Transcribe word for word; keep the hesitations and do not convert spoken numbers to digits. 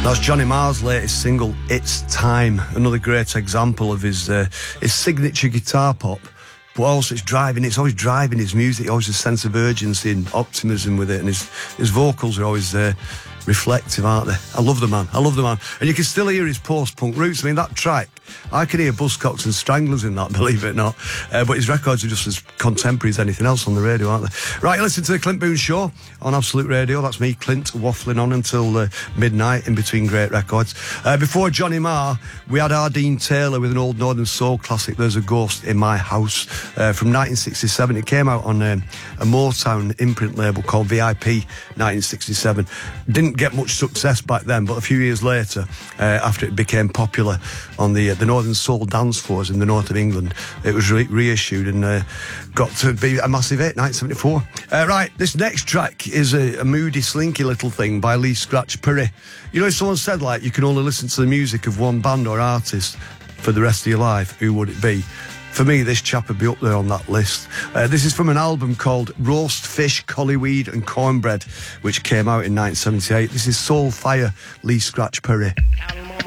That's Johnny Marr's latest single, It's Time. Another great example of his uh, his signature guitar pop. But also it's driving, it's always driving his music, always a sense of urgency and optimism with it. And his, his vocals are always uh, reflective, aren't they? I love the man, I love the man. And you can still hear his post-punk roots. I mean, that track, I can hear Buzzcocks and Stranglers in that, believe it or not. Uh, but his records are just as contemporary as anything else on the radio, aren't they? Right, listen to the Clint Boon Show on Absolute Radio. That's me, Clint, waffling on until uh, midnight in between great records. Uh, before Johnny Marr, we had Ardeen Taylor with an old Northern Soul classic, There's a Ghost in My House, uh, from nineteen sixty-seven. It came out on um, a Motown imprint label called V I P nineteen sixty-seven. Didn't get much success back then, but a few years later, uh, after it became popular on the uh, the Northern Soul dance floors in the north of England, it was re- reissued and uh, got to be a massive hit, nineteen seventy-four. Uh, right, this next track is a, a moody, slinky little thing by Lee Scratch Perry. You know, if someone said, like, you can only listen to the music of one band or artist for the rest of your life, who would it be? For me, this chap would be up there on that list. Uh, this is from an album called Roast Fish, Collyweed and Cornbread, which came out in nineteen seventy-eight. This is Soul Fire, Lee Scratch Perry.